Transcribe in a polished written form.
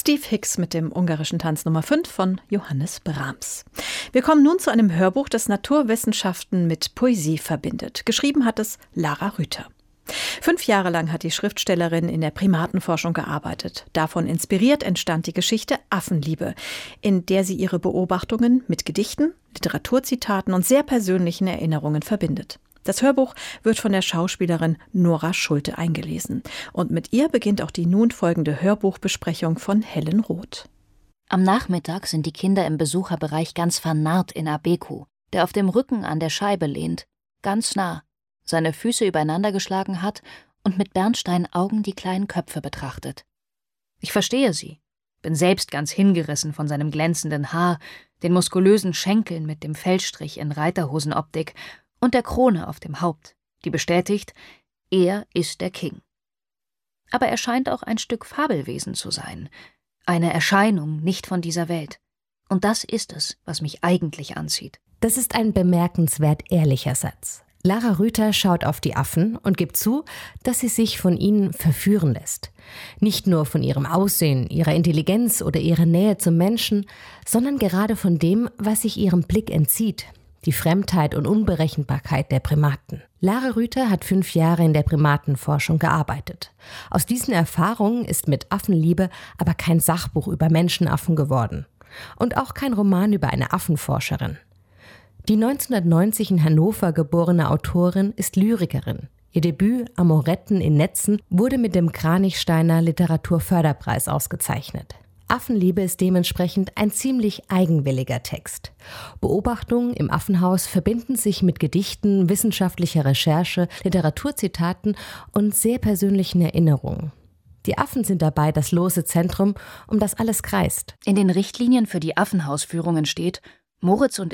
Steve Hicks mit dem ungarischen Tanz Nummer 5 von Johannes Brahms. Wir kommen nun zu einem Hörbuch, das Naturwissenschaften mit Poesie verbindet. Geschrieben hat es Lara Rüther. 5 Jahre lang hat die Schriftstellerin in der Primatenforschung gearbeitet. Davon inspiriert entstand die Geschichte Affenliebe, in der sie ihre Beobachtungen mit Gedichten, Literaturzitaten und sehr persönlichen Erinnerungen verbindet. Das Hörbuch wird von der Schauspielerin Nora Schulte eingelesen. Und mit ihr beginnt auch die nun folgende Hörbuchbesprechung von Helen Roth. Am Nachmittag sind die Kinder im Besucherbereich ganz vernarrt in Abeku, der auf dem Rücken an der Scheibe lehnt, ganz nah, seine Füße übereinander geschlagen hat und mit Bernsteinaugen die kleinen Köpfe betrachtet. Ich verstehe sie, bin selbst ganz hingerissen von seinem glänzenden Haar, den muskulösen Schenkeln mit dem Feldstrich in Reiterhosenoptik und der Krone auf dem Haupt, die bestätigt, er ist der King. Aber er scheint auch ein Stück Fabelwesen zu sein, eine Erscheinung nicht von dieser Welt. Und das ist es, was mich eigentlich anzieht. Das ist ein bemerkenswert ehrlicher Satz. Lara Rüther schaut auf die Affen und gibt zu, dass sie sich von ihnen verführen lässt. Nicht nur von ihrem Aussehen, ihrer Intelligenz oder ihrer Nähe zum Menschen, sondern gerade von dem, was sich ihrem Blick entzieht. Die Fremdheit und Unberechenbarkeit der Primaten. Lara Rüther hat 5 Jahre in der Primatenforschung gearbeitet. Aus diesen Erfahrungen ist mit Affenliebe aber kein Sachbuch über Menschenaffen geworden. Und auch kein Roman über eine Affenforscherin. Die 1990 in Hannover geborene Autorin ist Lyrikerin. Ihr Debüt Amoretten in Netzen wurde mit dem Kranichsteiner Literaturförderpreis ausgezeichnet. Affenliebe ist dementsprechend ein ziemlich eigenwilliger Text. Beobachtungen im Affenhaus verbinden sich mit Gedichten, wissenschaftlicher Recherche, Literaturzitaten und sehr persönlichen Erinnerungen. Die Affen sind dabei das lose Zentrum, um das alles kreist. In den Richtlinien für die Affenhausführungen steht, Moritz und